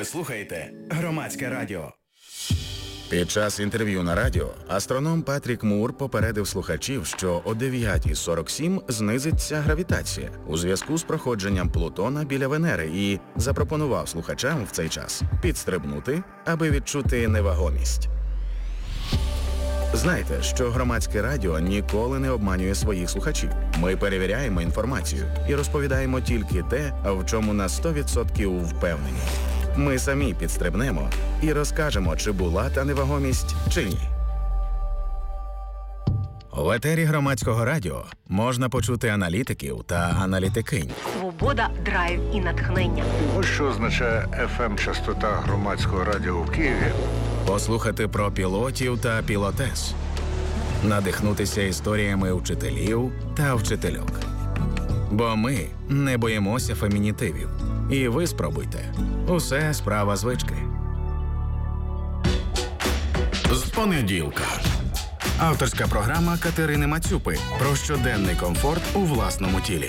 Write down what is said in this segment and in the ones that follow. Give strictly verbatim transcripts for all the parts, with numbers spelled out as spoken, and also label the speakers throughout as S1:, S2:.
S1: слухаєте Громадське радіо.
S2: Під час інтерв'ю на радіо астроном Патрік Мур попередив слухачів, що о дев'ята сорок сім знизиться гравітація у зв'язку з проходженням Плутона біля Венери і запропонував слухачам в цей час підстрибнути, аби відчути невагомість. Знайте, що Громадське радіо ніколи не обманює своїх слухачів. Ми перевіряємо інформацію і розповідаємо тільки те, в чому на сто відсотків впевнені. Ми самі підстрибнемо і розкажемо, чи була та невагомість, чи ні. В етері Громадського радіо можна почути аналітиків та аналітикинь.
S3: Свобода, драйв і натхнення.
S4: Ось що означає еф ем-частота Громадського радіо в Києві.
S2: Послухати про пілотів та пілотес. Надихнутися історіями вчителів та вчительок. Бо ми не боїмося фемінітивів. І ви спробуйте. Усе справа звички. З понеділка. Авторська програма Катерини Мацюпи про щоденний комфорт у власному тілі.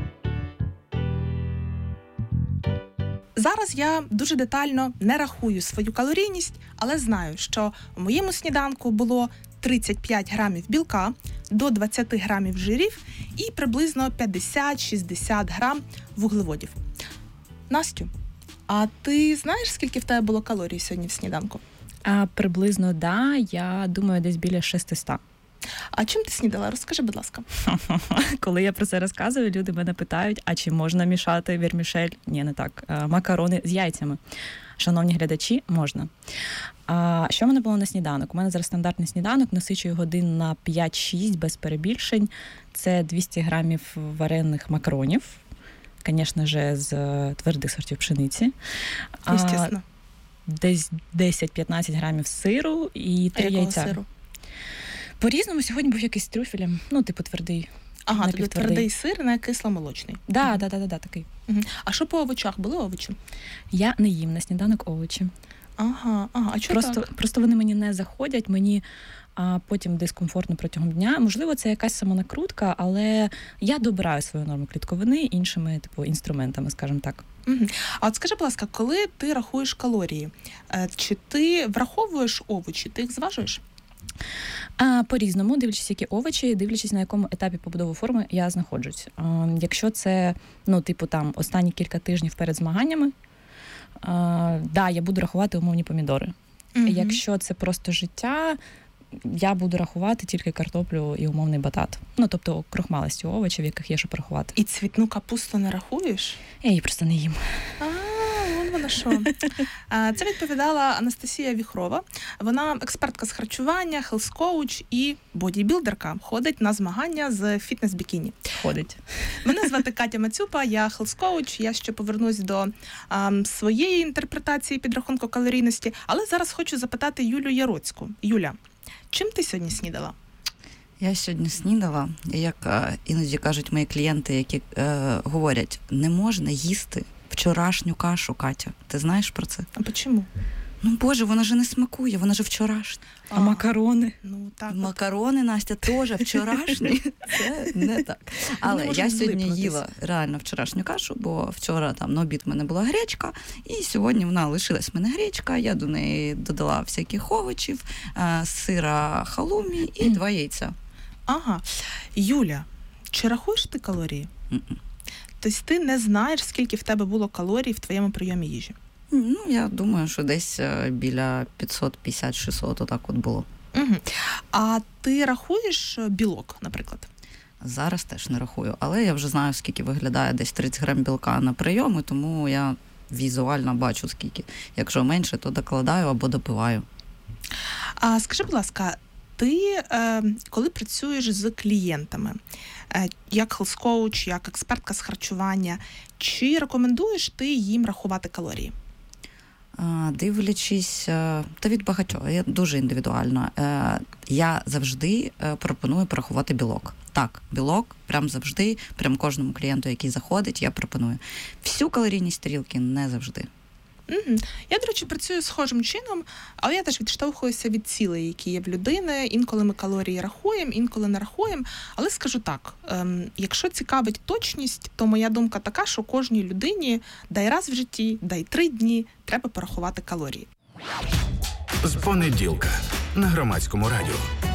S5: Зараз я дуже детально не рахую свою калорійність, але знаю, що в моєму сніданку було тридцять п'ять грамів білка, до двадцять грамів жирів і приблизно п'ятдесят-шістдесят грам вуглеводів. Настю, а ти знаєш, скільки в тебе було калорій сьогодні в сніданку?
S6: А, приблизно, да. Я думаю, десь біля шістсот.
S5: А чим ти снідала? Розкажи, будь ласка.
S6: Коли я про це розказую, люди мене питають, а чи можна мішати вірмішель? Ні, не так. Макарони з яйцями. Шановні глядачі, можна. А що в мене було на сніданок? У мене зараз стандартний сніданок, насичую годин на п'ять-шість без перебільшень. Це двісті грамів варених макаронів. Звісно ж, з твердих сортів пшениці.
S5: Естественно.
S6: Десь десять-п'ятнадцять грамів сиру і три яйця. Сиру? По-різному. Сьогодні був якийсь з трюфелем, ну, типу твердий.
S5: Ага, тобі твердий сир, не кисломолочний.
S6: Так, да, так, да, так, да, да, такий.
S5: Угу. А що по овочах? Були овочі?
S6: Я не їм на сніданок овочі.
S5: Ага, ага. А чого
S6: просто,
S5: так?
S6: Просто вони мені не заходять, мені а, потім дискомфортно протягом дня. Можливо, це якась самонакрутка, але я добираю свою норму клітковини іншими, типу, інструментами, скажімо так.
S5: Угу. А от скажи, будь ласка, коли ти рахуєш калорії, чи ти враховуєш овочі, ти їх зважуєш?
S6: А, по-різному, дивлячись, які овочі, дивлячись, на якому етапі побудови форми я знаходжусь. А, якщо це, ну, типу, там, останні кілька тижнів перед змаганнями, а, да, я буду рахувати умовні помідори. Угу. Якщо це просто життя, я буду рахувати тільки картоплю і умовний батат. Ну, тобто, крохмалисті овочів, яких є, щоб рахувати.
S5: І цвітну капусту не рахуєш?
S6: Я її просто не їм.
S5: А, вон вона що. Це відповідала Анастасія Віхрова. Вона експертка з харчування, хелс-коуч і бодібілдерка. Ходить на змагання з фітнес-бікіні.
S6: Ходить.
S5: Мене звати Катя Мацюпа, я хелс-коуч. Я ще повернусь до а, своєї інтерпретації підрахунку калорійності. Але зараз хочу запитати Юлю Яроцьку. Юля, чим ти сьогодні снідала?
S7: Я сьогодні снідала, як е, іноді кажуть мої клієнти, які е, говорять, не можна їсти вчорашню кашу, Катя. Ти знаєш про це?
S5: А чому?
S7: Ну, Боже, вона ж не смакує, вона ж вчорашня.
S6: А, а макарони?
S5: Ну, так.
S7: Макарони, Настя, теж вчорашні. Це не так. Але я сьогодні їла реально вчорашню кашу, бо вчора там на обід в мене була гречка, і сьогодні вона лишилась в мене гречка, я до неї додала всяких овочів, сира халумі і два яйця.
S5: Ага. Юля, чи рахуєш ти калорії?
S7: Mm-mm.
S5: Тобто ти не знаєш, скільки в тебе було калорій в твоєму прийомі їжі?
S7: Ну, я думаю, що десь біля п'ятсот п'ятдесят шістсот отак от було.
S5: Угу. А ти рахуєш білок, наприклад?
S7: Зараз теж не рахую, але я вже знаю, скільки виглядає десь тридцять грам білка на прийом, тому я візуально бачу, скільки. Якщо менше, то докладаю або допиваю.
S5: А скажи, будь ласка, ти, е, коли працюєш з клієнтами, е, як хелс-коуч, як експертка з харчування, чи рекомендуєш ти їм рахувати калорії?
S7: Дивлячись, та від багатьох, я дуже індивідуально. Я завжди пропоную порахувати білок. Так, білок, прям завжди, прям кожному клієнту, який заходить, я пропоную. Всю калорійність тарілки не завжди.
S5: Угу. Я, до речі, працюю схожим чином, але я теж відштовхуюся від цілей, які є в людини. Інколи ми калорії рахуємо, інколи не рахуємо. Але скажу так, ем, якщо цікавить точність, то моя думка така, що кожній людині дай раз в житті, дай три дні, треба порахувати калорії.
S1: З понеділка на Громадському радіо.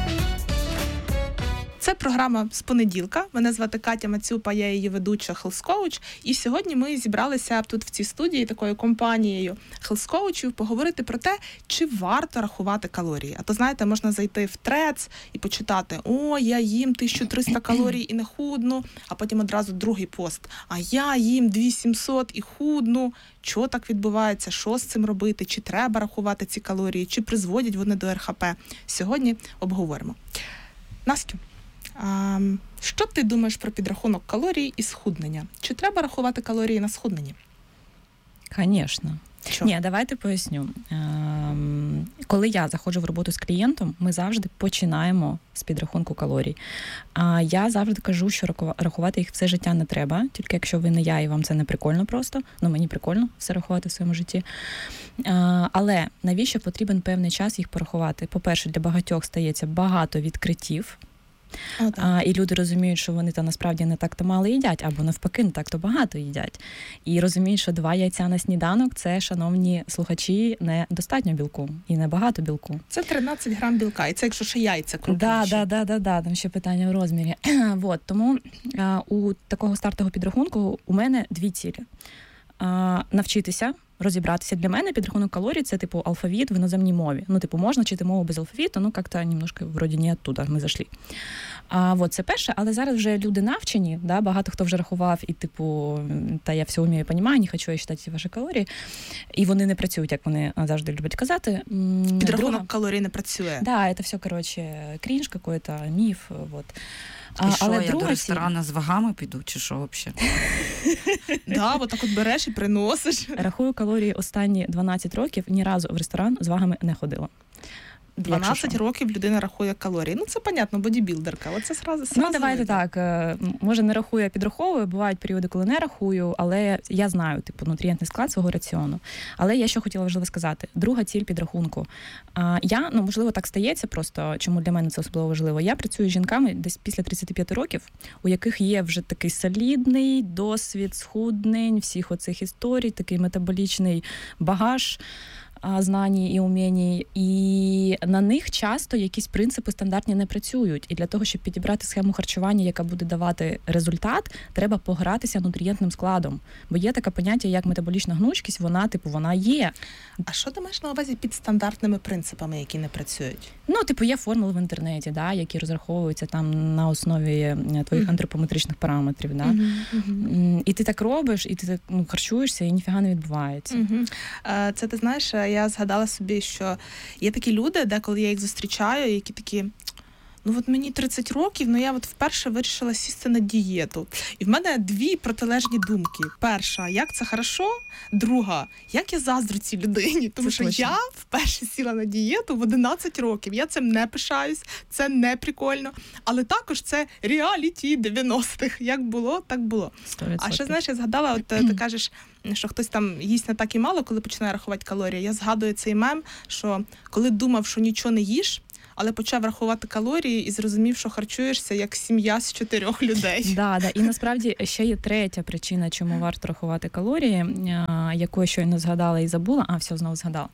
S5: Це програма «З понеділка». Мене звати Катя Мацюпа, я її ведуча Health Coach. І сьогодні ми зібралися тут в цій студії такою компанією Health Coachів поговорити про те, чи варто рахувати калорії. А то, знаєте, можна зайти в Threads і почитати: «О, я їм тисячу триста калорій і не худну», а потім одразу другий пост: «А я їм дві тисячі сімсот і худну». Що так відбувається? Що з цим робити? Чи треба рахувати ці калорії? Чи призводять вони до ер ха пе? Сьогодні обговоримо. Настю, А, що ти думаєш про підрахунок калорій і схуднення? Чи треба рахувати калорії на схудненні?
S6: Звісно. Ні, давайте поясню. Ем, коли я заходжу в роботу з клієнтом, ми завжди починаємо з підрахунку калорій. А я завжди кажу, що рахувати їх все життя не треба, тільки якщо ви не я і вам це не прикольно просто. Ну, мені прикольно все рахувати в своєму житті. А, але навіщо потрібен певний час їх порахувати? По-перше, для багатьох стається багато відкриттів. О, а, і люди розуміють, що вони то насправді не так-то мало їдять, або навпаки, не так-то багато їдять. І розуміють, що два яйця на сніданок – це, шановні слухачі, не достатньо білку і не багато білку.
S5: Це тринадцять грам білка, і це якщо ще яйця крупніші.
S6: Так, да, да, да, да, там ще питання в розмірі. Вот, тому а, у такого стартового підрахунку у мене дві цілі. А, навчитися розібратися. Для мене підрахунок калорій – це, типу, алфавіт в іноземній мові. Ну, типу, можна вчити мову без алфавіту, ну, як-то немножко, вроді, не оттуда ми зайшли. А, вот, це перше, але зараз вже люди навчені, да, багато хто вже рахував, і, типу, та я все вмію, розумію, не хочу я читати ваші калорії. І вони не працюють, як вони завжди люблять казати.
S5: Підрахунок Друга... калорій не працює.
S6: Да, це все, коротше, крінж какой-то, міф, вот.
S7: І що, але я до ресторану з вагами піду, чи що взагалі?
S5: Да, от так от береш і приносиш.
S6: Рахую калорії останні дванадцять років, ні разу в ресторан з вагами не ходила.
S5: дванадцять років людина рахує калорії. Ну, це, понятно, бодібілдерка. Оце сразу, сразу
S6: ну, давайте видно. Так. Може, не рахую, а підраховую. Бувають періоди, коли не рахую, але я знаю, типу, нутрієнтний склад свого раціону. Але я що хотіла важливо сказати. Друга ціль підрахунку. Я, ну, можливо, так стається просто, чому для мене це особливо важливо. Я працюю з жінками десь після тридцять п'ять років, у яких є вже такий солідний досвід схуднень, всіх оцих історій, такий метаболічний багаж знань і умінь, і на них часто якісь принципи стандартні не працюють. І для того, щоб підібрати схему харчування, яка буде давати результат, треба погратися нутрієнтним складом. Бо є таке поняття, як метаболічна гнучкість, вона, типу, вона є.
S5: А що ти маєш на увазі під стандартними принципами, які не працюють?
S6: Ну, типу, є формули в інтернеті, да, які розраховуються там на основі твоїх mm-hmm. антропометричних параметрів. Да? Mm-hmm. Mm-hmm. І ти так робиш, і ти так, ну, харчуєшся, і ніфіга не відбувається.
S5: Mm-hmm. Це, ти знаєш, я згадала собі, що є такі люди, де коли я їх зустрічаю, які такі: ну от мені тридцять років, ну я от вперше вирішила сісти на дієту. І в мене дві протилежні думки. Перша, як це хорошо? Друга, як я заздрю цій людині, тому це що точно. Я вперше сіла на дієту в одинадцять років. Я цим не пишаюсь, це не прикольно. Але також це реаліті дев'яностих. Як було, так було. сто відсотків. А ще, знаєш, я згадала, от ти кажеш, що хтось там їсть не так і мало, коли починає рахувати калорії. Я згадую цей мем, що коли думав, що нічого не їш, але почав рахувати калорії і зрозумів, що харчуєшся як сім'я з чотирьох людей.
S6: Да, да. І насправді ще є третя причина, чому варто рахувати калорії, яку я щойно згадала і забула, а все, знову згадала.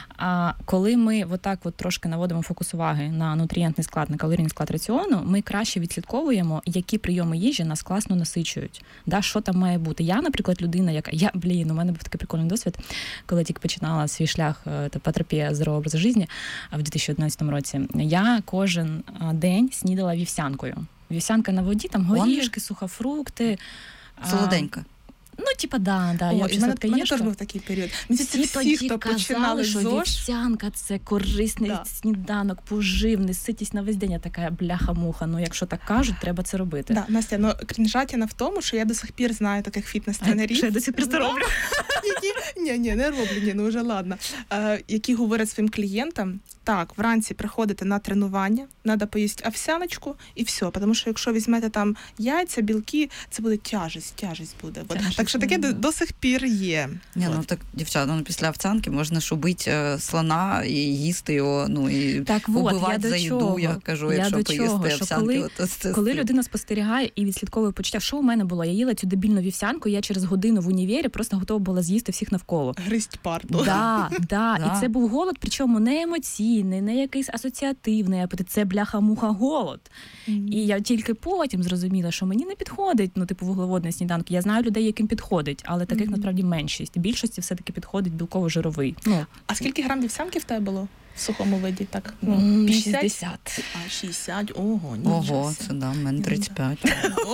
S6: А коли ми отак от трошки наводимо фокус уваги на нутрієнтний склад, на калорійний склад раціону, ми краще відслідковуємо, які прийоми їжі нас класно насичують. Да, що там має бути. Я, наприклад, людина, яка... Я, блін, у мене був такий прикольний досвід, коли тільки починала свій шлях по терапії здорового образу життя в дві тисячі одинадцятому році. Я кожен день снідала вівсянкою. Вівсянка на воді, там горішки, сухофрукти.
S7: Солоденька.
S6: Ну, типа, да, да.
S5: О,
S6: я
S5: і в мене, мене теж був такий період. Всі, всі тоді хто починали
S6: що
S5: ЗОЖ.
S6: Вівсянка – це корисний да. сніданок, поживний, ситість на весь день. Я така бляха-муха. Ну, якщо так кажуть, треба це робити.
S5: Да, Настя, ну, крінжатіна в тому, що я до сих пір знаю таких фітнес-тренерів.
S6: Що я до сих пір це роблю?
S5: Які, ні, ні, не роблю, ні, ну вже ладно. Е, які говорять своїм клієнтам: так, вранці приходите на тренування, треба поїсти овсяночку і все. Тому що якщо візьмете там яйця, білки, це буде тяжесть, тяжесть буде. Тяжесть, так що таке до, до сих пір є.
S7: Ні, ну так, дівчата, ну після овсянки можна ж убити е, слона і їсти його, ну і
S6: так,
S7: убивати за їду, я кажу,
S6: я
S7: якщо
S6: до
S7: поїсти
S6: чого,
S7: овсянки.
S6: Коли,
S7: от, це,
S6: коли людина спостерігає і відслідковує почуття, що у мене було? Я їла цю дебільну вівсянку, і я через годину в універі просто готова була з'їсти всіх навколо.
S5: Гристь парту.
S6: Да, да.
S7: Да.
S6: І це був голод, причому не емоційний, не якийсь асоціативний апетит, це бляха-муха голод. Mm-hmm. І я тільки потім зрозуміла, що мені не підходить, ну, типу, вуглеводний сніданок. Я знаю людей, яким підходить, але таких, mm-hmm. насправді, меншість. Більшості все-таки підходить білково-жировий. Ну.
S5: А скільки грам вівсянки в тебе було в сухому виді? Так,
S6: ну, шістдесят.
S5: А, шістдесят, ого, нічого.
S7: Ого, це да, в мене тридцять п'ять.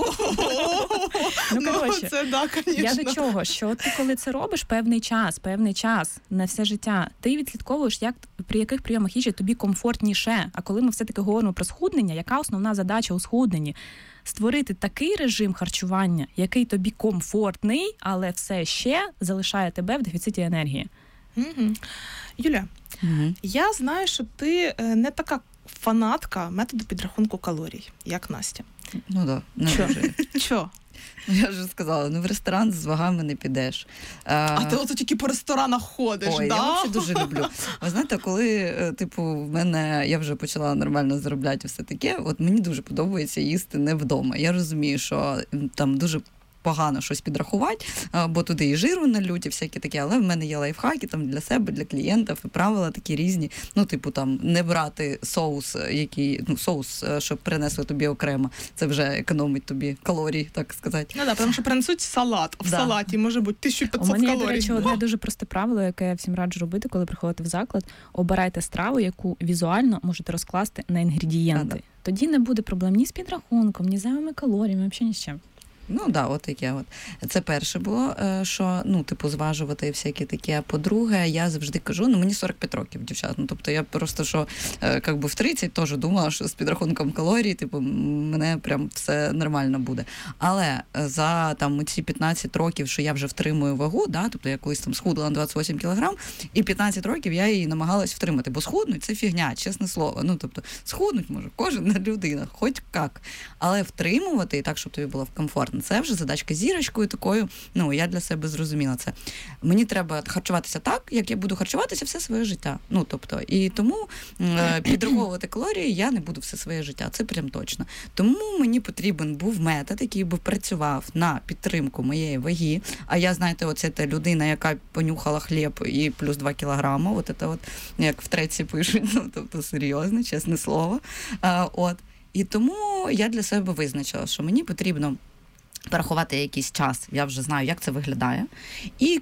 S6: Ну, коротше,
S5: це да, конечно.
S6: Я до чого? Що ти, коли це робиш певний час, певний час на все життя, ти відслідковуєш, як, при яких прийомах їжі тобі комфортніше. А коли ми все-таки говоримо про схуднення, яка основна задача у схудненні? Створити такий режим харчування, який тобі комфортний, але все ще залишає тебе в дефіциті енергії.
S5: Угу. Юля,
S7: угу.
S5: я знаю, що ти не така фанатка методу підрахунку калорій, як Настя.
S7: Ну да, не
S5: Чо?
S7: дуже.
S5: Чо?
S7: Ну, я вже сказала, ну в ресторан з вагами не підеш.
S5: А, а ти ото тільки по ресторанах ходиш,
S7: Ой,
S5: да?
S7: я взагалі дуже люблю. Ви знаєте, коли, типу, в мене, я вже почала нормально заробляти і все таке, от мені дуже подобається їсти не вдома. Я розумію, що там дуже погано щось підрахувати, бо туди і жиру налють, і всякі такі, але в мене є лайфхаки там для себе, для клієнтів, і правила такі різні. Ну, типу, там, не брати соус, який, ну, соус, щоб принесли тобі окремо. Це вже економить тобі калорій, так сказати.
S5: Ну, так, тому що принесуть салат. В
S7: да.
S5: салаті може бути тисяча п'ятсот
S6: калорій. У мене,
S5: калорій.
S6: до речі, одне дуже просте правило, яке я всім раджу робити, коли приходите в заклад. Обирайте страву, яку візуально можете розкласти на інгредієнти. Да, да. Тоді не буде проблем ні з підрахунком, ні з зайвими калоріями, взагалі ні з чим.
S7: Ну, так, да, от таке от. Це перше було, що, ну, типу, зважувати всякі такі. А по-друге, я завжди кажу, ну, мені сорок п'ять років, дівчат. Ну, тобто я просто, що, як би в тридцять теж думала, що з підрахунком калорій, типу, мене прям все нормально буде. Але за, там, ці п'ятнадцять років, що я вже втримую вагу, да, тобто я колись там схудла на двадцять вісім кілограм, і п'ятнадцять років я її намагалась втримати, бо схуднуть – це фігня, чесне слово. Ну, тобто, схуднуть може кожна людина, хоч як. Але втримувати, і так, щоб тобі було комфортно, це вже задачка зірочкою такою, ну, я для себе зрозуміла це. Мені треба харчуватися так, як я буду харчуватися все своє життя. Ну, тобто, і тому е, підраховувати калорії я не буду все своє життя, це прям точно. Тому мені потрібен був метод, який би працював на підтримку моєї ваги, а я, знаєте, оце та людина, яка понюхала хліб і плюс два кілограми, от це от, як в треці пишуть, ну, тобто, серйозно, чесне слово. А, от. І тому я для себе визначила, що мені потрібно порахувати якийсь час, я вже знаю, як це виглядає, і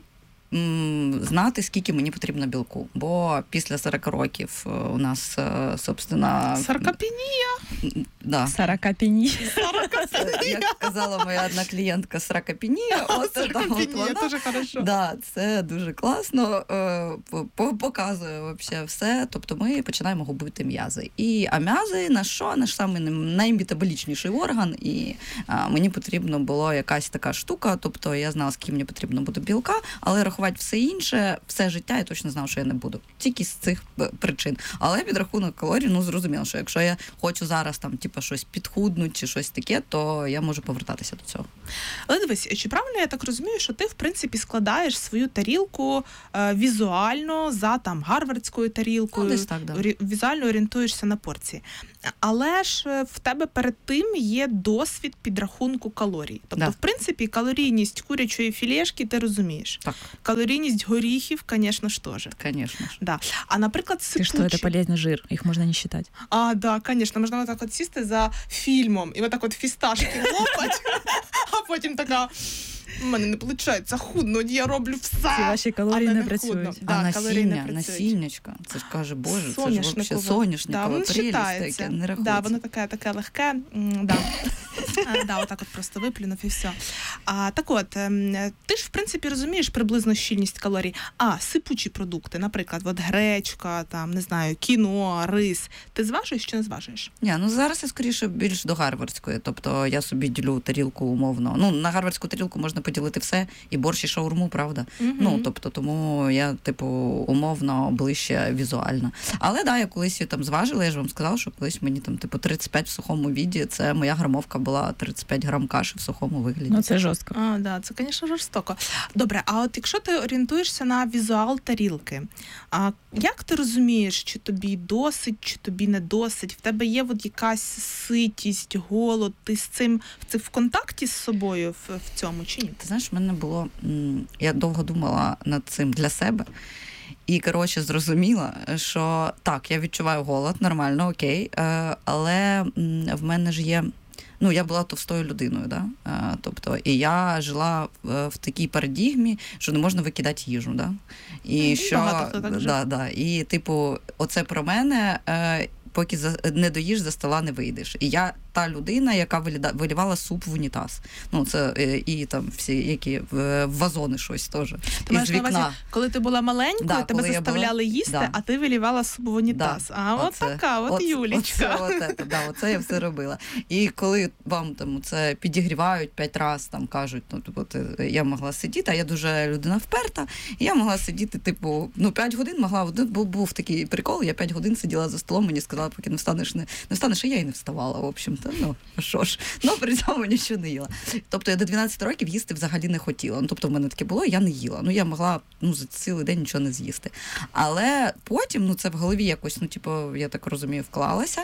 S7: м, знати, скільки мені потрібно білку. Бо після сорок років у нас, собственно...
S5: Саркопенія.
S7: Да.
S6: Саракапінія.
S7: Як казала моя одна клієнтка, саракопенія.
S5: Саркопенія, дуже хорошо.
S7: Да, це дуже класно, показує вообще все. Тобто ми починаємо губити м'язи. І, а м'язи на що? Наш самий найметаболічніший орган, і а, мені потрібно було якась така штука, тобто я знала, скільки мені потрібно буде білка, але рахувати все інше, все життя я точно знала, що я не буду. Тільки з цих причин. Але підрахунок калорій, ну, зрозуміло, що якщо я хочу зараз там, типу, щось підхуднути чи щось таке, то я можу повертатися до цього.
S5: Але дивись, чи правильно я так розумію, що ти, в принципі, складаєш свою тарілку е, візуально за там гарвардською тарілкою,
S7: ну, десь так, да.
S5: візуально орієнтуєшся на порції. Але ж в тебе перед тим є досвід підрахунку калорій. Тобто,
S7: да.
S5: в принципі, калорійність курячої філешки ти розумієш.
S7: Так.
S5: Калорійність горіхів, звісно ж, теж.
S7: Конечно ж.
S5: Да. А, наприклад,
S6: Ти
S5: сипучі...
S6: що, це полезний жир, їх можна не вважати.
S5: А, да, звісно, можна отак от сісти за фільмом і отак от фісташки лопать, а потім така... У мене не виходить худнуть, я роблю все.
S6: Ці ваші калорії не, не працюють.
S5: Да,
S7: а насіння,
S5: не
S7: насіннячка, це ж каже, боже, це ж
S5: взагалі
S7: соняшникове,
S5: да,
S7: прелість таке, не рахується.
S5: Да, воно таке, таке легке, м, да. А, да, отак от просто виплюнув і все. А, так от, ем, ти ж, в принципі, розумієш приблизно щільність калорій. А, сипучі продукти, наприклад, от гречка, там, не знаю, кіно, рис. Ти зважуєш чи не зважуєш?
S7: Ні, ну зараз я скоріше більш до гарвардської. Тобто я собі ділю тарілку умовно. Ну, на гарвардську тарілку можна поділити все, і борщ, і шаурму, правда?
S5: Угу.
S7: Ну, тобто, тому я, типу, умовно ближче візуально. Але, да, я колись її там зважила, я ж вам сказала, що колись мені там, типу, тридцять п'ять в сухому віді, це моя грамовка була тридцять п'ять грам каші в сухому вигляді.
S6: Ну, це жорстко.
S5: А, да, це, звісно, жорстоко. Добре, а от якщо ти орієнтуєшся на візуал тарілки, а як ти розумієш, чи тобі досить, чи тобі не досить? В тебе є от якась ситість, голод, ти з цим ти в контакті з собою в, в цьому, чи ні?
S7: Ти знаєш, в мене було, я довго думала над цим для себе. І, коротше, зрозуміла, що так, я відчуваю голод, нормально, окей, але в мене ж є, ну, я була товстою людиною, да? Тобто, і я жила в, в такій парадігмі, що не можна викидати їжу, да? І
S5: mm,
S7: що,
S5: багато хто так жив.
S7: Да, да, і, типу, оце про мене, поки за, не доїш, за стола не вийдеш. І я та людина, яка вилівала суп в унітаз. Ну, це і там всі, які в вазони щось теж.
S5: Ти маєш на увазі, коли ти була маленькою,
S7: да,
S5: тебе заставляли була... їсти, да. а ти вилівала суп в унітаз. Да. А оце, от така, от оце, Юлічка.
S7: Оце, оце, оце, да, оце я все робила. І коли вам там це підігрівають п'ять разів, там кажуть, ну, типу, я могла сидіти, а я дуже людина вперта, і я могла сидіти, типу, ну, п'ять годин могла, був, був такий прикол, я п'ять годин сиділа за столом, мені сказали, поки не встанеш, не, не встанеш, а я і не вставала, в общем. Та, ну, що ж, ну, при цьому нічого не їла. Тобто я до дванадцяти років їсти взагалі не хотіла. Ну, тобто в мене таке було, я не їла. Ну, я могла, ну, за цілий день нічого не з'їсти. Але потім, ну, це в голові якось, ну, типу, я так розумію, вклалася.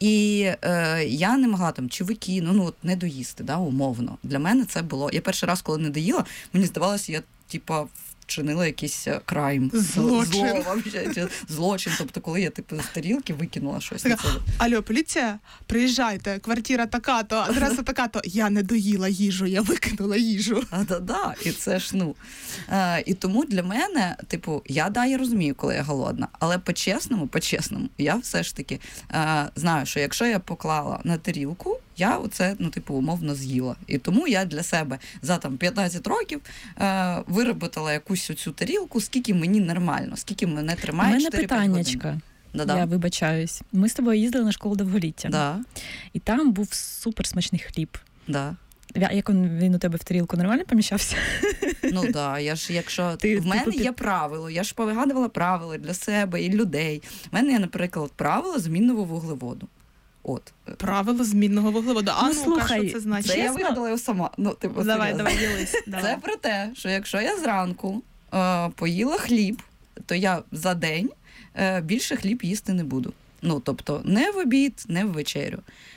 S7: І е, я не могла там чи викину, ну, от не доїсти, да, умовно. Для мене це було, я перший раз, коли не доїла, мені здавалося, я, типу, вчинила якийсь крайм.
S5: Злочин.
S7: Зло, вообще, злочин. Тобто, коли я, типу, з тарілки викинула щось.
S5: Так, алло, поліція, приїжджайте, квартира така-то, адреса така-то. Я не доїла їжу, я викинула їжу.
S7: А, да, да, і це ж, ну. А, і тому для мене, типу, я, да, я розумію, коли я голодна, але по-чесному, по-чесному, я все ж таки а, знаю, що якщо я поклала на тарілку, я оце, ну, типу, умовно з'їла. І тому я для себе за там п'ятнадцять років е, вироботала якусь цю тарілку, скільки мені нормально, скільки мене тримає чотири п'ять годин. У мене питаннячка.
S6: Да-да. Я вибачаюсь. Ми з тобою їздили на школу довголіття.
S7: Да.
S6: І там був суперсмачний хліб.
S7: Да.
S6: Як він, він у тебе в тарілку нормально поміщався?
S7: Ну так, да, я ж, якщо ти, в мене ти, є правило, я ж повигадувала правила для себе і людей. У мене є, наприклад, правило змінного вуглеводу. От.
S5: Правило змінного вуглеводу. А ну, слухай, що це значить?
S7: Це я вигадала його сама. Ну, типу,
S5: давай, давай, ділись.
S7: Це про те, що якщо я зранку е, поїла хліб, то я за день е, більше хліб їсти не буду. Ну, тобто, не в обід, не в вечерю.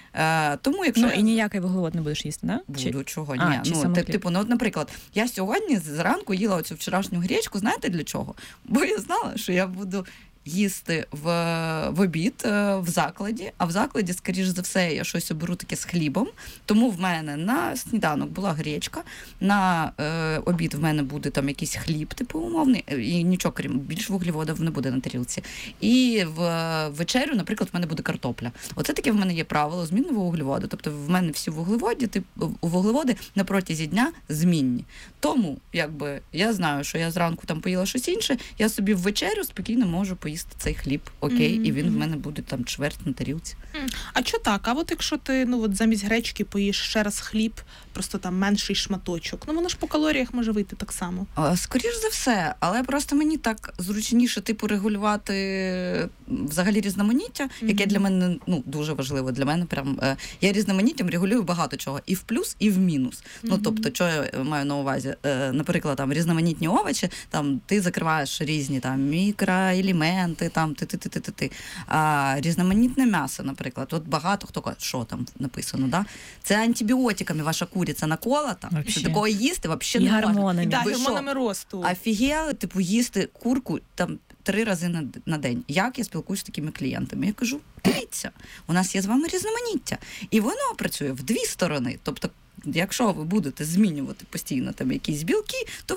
S7: Е, тому, якщо
S6: ну,
S7: я...
S6: і ніякий вуглевод не будеш їсти, да?
S7: Буду,
S6: чи...
S7: чого?
S6: А,
S7: ні.
S6: чи
S7: Ну, тип, типу, ну, от, наприклад, я сьогодні зранку їла оцю вчорашню гречку, знаєте для чого? Бо я знала, що я буду їсти в, в обід в закладі, а в закладі, скоріш за все, я щось оберу таке з хлібом, тому в мене на сніданок була гречка, на е, обід в мене буде там якийсь хліб, типу умовний, і нічого, крім більш вуглеводів не буде на тарілці. І в вечерю, наприклад, в мене буде картопля. Оце таке в мене є правило змінного вуглеводу, тобто в мене всі вуглеводи, типу, вуглеводи на протязі дня змінні. Тому, якби, я знаю, що я зранку там поїла щось інше, я собі в вечерю спокійно можу поїсти їсти цей хліб, окей, mm-hmm. і він в мене буде там чверть на тарілці.
S5: Mm. А що так? А от якщо ти, ну, от замість гречки поїш ще раз хліб, просто там менший шматочок, ну воно ж по калоріях може вийти так само.
S7: А, скоріш за все, але просто мені так зручніше, типу, регулювати взагалі різноманіття, mm-hmm. яке для мене, ну, дуже важливо. Для мене прям, е, я різноманіттям регулюю багато чого, і в плюс, і в мінус. Mm-hmm. Ну, тобто, що я маю на увазі? Е, наприклад, там, різноманітні овочі, там, ти закриваєш різні, там, мікроелементи, там, ти-ти-ти-ти-ти. А різноманітне м'ясо, наприклад, от багато хто каже, що там написано, да? Це антибіотиками ваша куриця наколота, це такого їсти взагалі не можна.
S5: Да, гормонами росту.
S7: Офігели, типу, їсти курку там три рази на, на день. Як я спілкуюся з такими клієнтами? Я кажу, дивіться, у нас є з вами різноманіття. І воно працює в дві сторони. Тобто, якщо ви будете змінювати постійно там якісь білки, то ви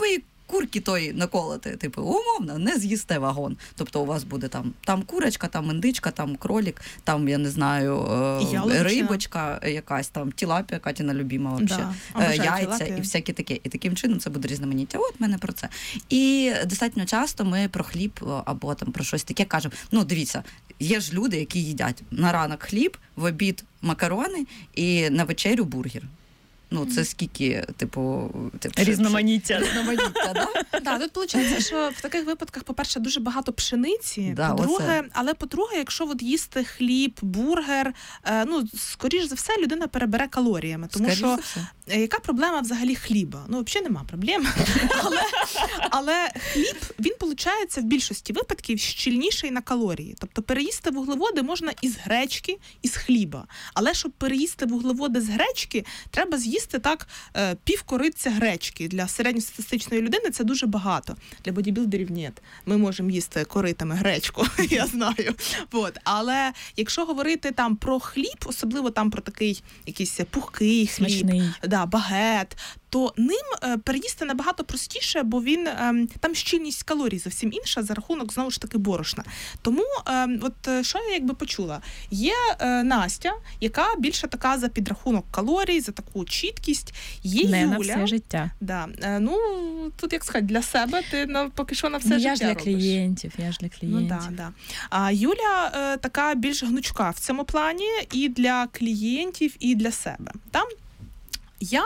S7: курки тої наколоти, типу, умовно, не з'їсте вагон. Тобто у вас буде там, там курочка, там індичка, там кролік, там, я не знаю, е, рибочка якась, там тілапія, Катіна любима вообще,
S5: да.
S7: е, яйця і всяке таке. І таким чином це буде різноманіття. От в мене про це. І достатньо часто ми про хліб або там про щось таке кажемо. Ну, дивіться, є ж люди, які їдять на ранок хліб, в обід макарони і на вечерю бургер. Ну, це скільки, типу... типу
S6: різноманіття.
S7: Різноманіття, да?
S5: Так, тут виходить, що в таких випадках, по-перше, дуже багато пшениці,
S7: да,
S5: по-друге,
S7: оце.
S5: але по-друге, якщо от їсти хліб, бургер, е, ну, скоріш за все, людина перебере калоріями. Тому
S7: Скоріш
S5: що,
S7: за все.
S5: е, яка проблема взагалі хліба? Ну, взагалі нема проблем. але, але хліб, він, виходить, в більшості випадків щільніший на калорії. Тобто переїсти вуглеводи можна із гречки, із хліба. Але щоб переїсти вуглеводи з гречки, треба з'їсти їсти так пів кориця гречки. Для середньостатистичної людини це дуже багато. Для бодібілдерів – ні. Ми можемо їсти коритами гречку, я знаю. От. Але якщо говорити там про хліб, особливо там про такий якийсь пухкий хліб,
S6: смачний,
S5: да, багет, то ним е, переїсти набагато простіше, бо він е, там щільність калорій зовсім інша за рахунок, знову ж таки, борошна. Тому, е, от що я якби почула? Є е, Настя, яка більше така за підрахунок калорій, за таку чіткість. Є
S6: не
S5: Юля.
S6: на все життя.
S5: Да. Е, ну, тут, як сказати, для себе ти на, поки що на все
S6: ну,
S5: життя
S6: я ж для
S5: робиш.
S6: клієнтів, я ж для клієнтів.
S5: Ну, да, да. А Юля е, така більш гнучка в цьому плані і для клієнтів, і для себе. Там я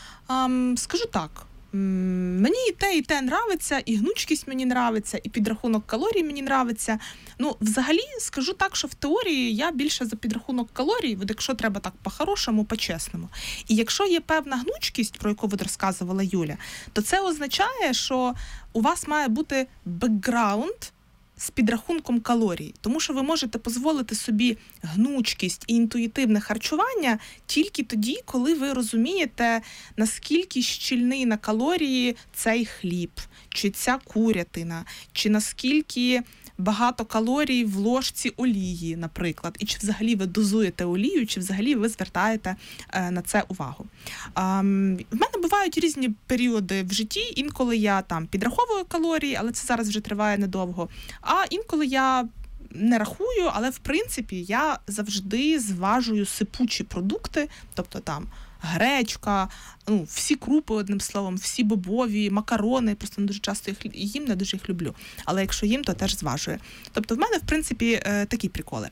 S5: ем, скажу так, м, мені і те, і те нравиться, і гнучкість мені нравиться, і підрахунок калорій мені нравиться. Ну, взагалі, скажу так, що в теорії я більше за підрахунок калорій, от якщо треба так по-хорошому, по-чесному. І якщо є певна гнучкість, про яку от розказувала Юля, то це означає, що у вас має бути бекграунд з підрахунком калорій. Тому що ви можете дозволити собі гнучкість і інтуїтивне харчування тільки тоді, коли ви розумієте, наскільки щільний на калорії цей хліб, чи ця курятина, чи наскільки багато калорій в ложці олії, наприклад, і чи взагалі ви дозуєте олію, чи взагалі ви звертаєте е, на це увагу. Е, в мене бувають різні періоди в житті, інколи я там підраховую калорії, але це зараз вже триває недовго, а інколи я не рахую, але в принципі я завжди зважую сипучі продукти, тобто там гречка, ну, всі крупи, одним словом, всі бобові, макарони, просто не дуже часто їх їм, не дуже їх люблю. Але якщо їм, то теж зважую. Тобто в мене, в принципі, такі приколи.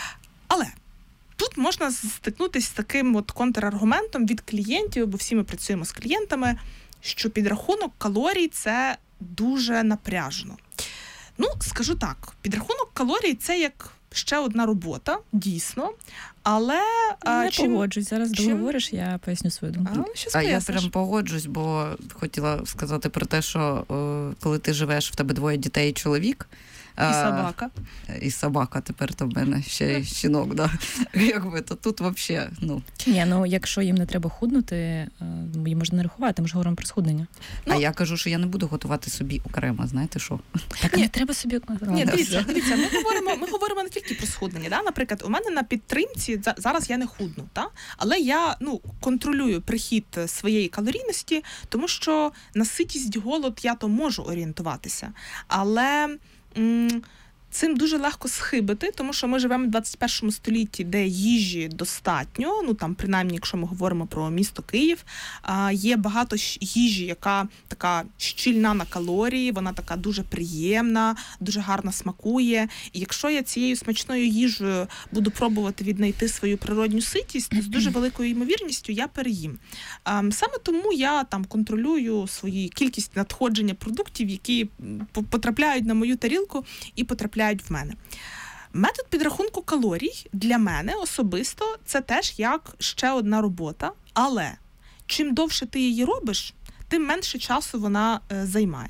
S5: Але тут можна стикнутися з таким от контраргументом від клієнтів, бо всі ми працюємо з клієнтами, що підрахунок калорій – це дуже напряжно. Ну, скажу так, підрахунок калорій – це як ще одна робота, дійсно, але...
S6: Не
S5: чим,
S6: погоджусь, зараз
S5: чим...
S6: договориш, я поясню свою думку.
S5: А, ну,
S7: а я прям погоджусь, бо хотіла сказати про те, що о, коли ти живеш, в тебе двоє дітей і чоловік,
S5: і собака.
S7: А, і собака тепер то в мене ще й щінок, да. Якби, то тут взагалі, ну...
S6: Ні, ну, якщо їм не треба худнути, їм можна не рахувати, ми ж говоримо про схуднення.
S7: Ну, а я кажу, що я не буду готувати собі окремо, знаєте що?
S6: Так
S5: Ні,
S6: не треба собі...
S5: Ні, дивіться, дивіться, ми говоримо, ми говоримо не тільки про схуднення, да? Наприклад, у мене на підтримці, зараз я не худну, та? Але я, ну, контролюю прихід своєї калорійності, тому що на ситість, голод я то можу орієнтуватися, але... М- Цим дуже легко схибити, тому що ми живемо в двадцять першому столітті, де їжі достатньо, ну там принаймні, якщо ми говоримо про місто Київ, є багато їжі, яка така щільна на калорії, вона така дуже приємна, дуже гарно смакує. І якщо я цією смачною їжею буду пробувати віднайти свою природню ситість, то з дуже великою ймовірністю я переїм. Саме тому я там контролюю свою кількість надходження продуктів, які потрапляють на мою тарілку і потрапляють в мене. Метод підрахунку калорій для мене особисто це теж як ще одна робота, але чим довше ти її робиш, тим менше часу вона е, займає.